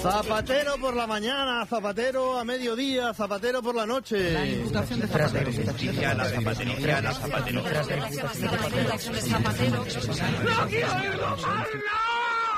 Zapatero por la mañana, Zapatero a mediodía, Zapatero por la noche. La Diputación de Zapatero. ¡No quiero ir a